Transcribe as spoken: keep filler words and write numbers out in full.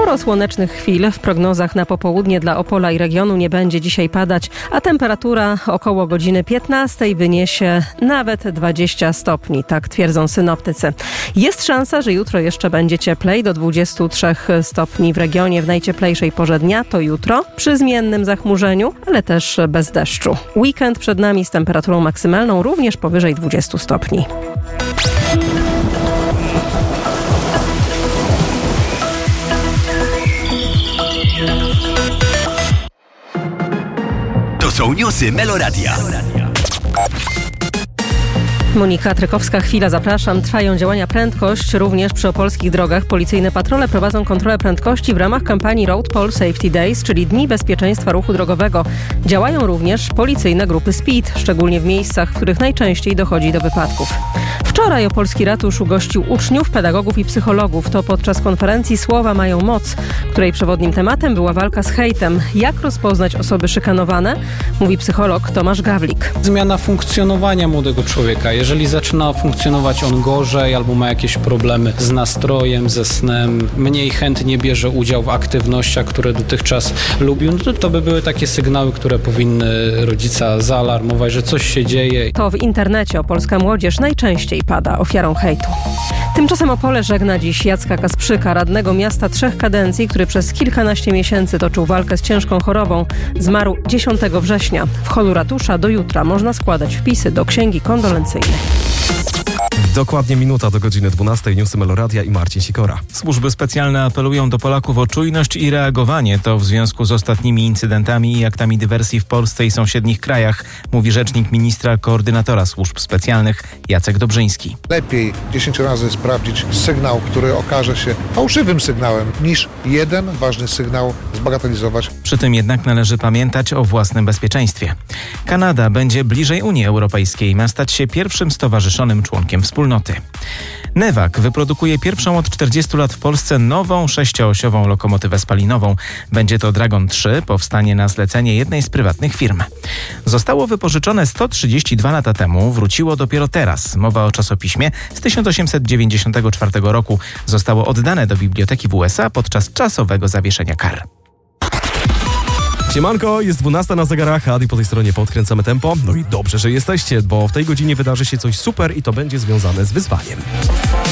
Sporo słonecznych chwil. W prognozach na popołudnie dla Opola i regionu nie będzie dzisiaj padać, a temperatura około godziny piętnastej wyniesie nawet dwadzieścia stopni, tak twierdzą synoptycy. Jest szansa, że jutro jeszcze będzie cieplej, do dwudziestu trzech stopni w regionie w najcieplejszej porze dnia, to jutro, przy zmiennym zachmurzeniu, ale też bez deszczu. Weekend przed nami z temperaturą maksymalną również powyżej dwudziestu stopni. To są newsy Meloradia. Monika Trykowska, chwila, zapraszam. Trwają działania Prędkość również przy opolskich drogach. Policyjne patrole prowadzą kontrolę prędkości w ramach kampanii Road Pol Safety Days, czyli Dni Bezpieczeństwa Ruchu Drogowego. Działają również policyjne grupy Speed, szczególnie w miejscach, w których najczęściej dochodzi do wypadków. Wczoraj opolski ratusz ugościł uczniów, pedagogów i psychologów. To podczas konferencji Słowa mają moc, której przewodnim tematem była walka z hejtem. Jak rozpoznać osoby szykanowane? Mówi psycholog Tomasz Gawlik. Zmiana funkcjonowania młodego człowieka. Jeżeli zaczyna funkcjonować on gorzej albo ma jakieś problemy z nastrojem, ze snem, mniej chętnie bierze udział w aktywnościach, które dotychczas lubił, no to, to by były takie sygnały, które powinny rodzica zaalarmować, że coś się dzieje. To w internecie opolska młodzież najczęściej pada ofiarą hejtu. Tymczasem Opole żegna dziś Jacka Kasprzyka, radnego miasta trzech kadencji, który przez kilkanaście miesięcy toczył walkę z ciężką chorobą. Zmarł dziesiątego września. W holu ratusza do jutra można składać wpisy do księgi kondolencyjnej. Dokładnie minuta do godziny dwunastej. Newsy Meloradia i Marcin Sikora. Służby specjalne apelują do Polaków o czujność i reagowanie. To w związku z ostatnimi incydentami i aktami dywersji w Polsce i sąsiednich krajach, mówi rzecznik ministra koordynatora służb specjalnych Jacek Dobrzyński. Lepiej dziesięć razy sprawdzić sygnał, który okaże się fałszywym sygnałem, niż jeden ważny sygnał zbagatelizować. Przy tym jednak należy pamiętać o własnym bezpieczeństwie. Kanada będzie bliżej Unii Europejskiej, ma stać się pierwszym stowarzyszonym członkiem wspólnoty. Newag wyprodukuje pierwszą od czterdziestu lat w Polsce nową sześcioosiową lokomotywę spalinową. Będzie to Dragon trzy, powstanie na zlecenie jednej z prywatnych firm. Zostało wypożyczone sto trzydzieści dwa lata temu, wróciło dopiero teraz. Mowa o czasopiśmie z tysiąc osiemset dziewięćdziesiątego czwartego roku. Zostało oddane do biblioteki w U S A podczas czasowego zawieszenia kar. Siemanko, jest dwunasta na zegarach, a po tej stronie podkręcamy tempo. No i dobrze, że jesteście, bo w tej godzinie wydarzy się coś super i to będzie związane z wyzwaniem.